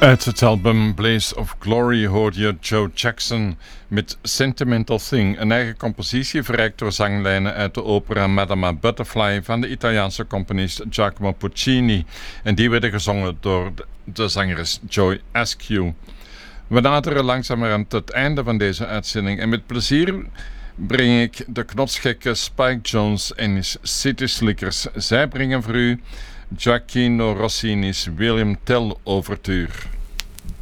Uit het album Blaze of Glory hoorde je Joe Jackson met Sentimental Thing, een eigen compositie verrijkt door zanglijnen uit de opera Madama Butterfly van de Italiaanse componist Giacomo Puccini. En die werden gezongen door de zangeres Joy Askew. We naderen langzamerhand het einde van deze uitzending en met plezier breng ik de knotsgekke Spike Jones en his City Slickers. Zij brengen voor u Gioacchino Rossini's William Tell Overture.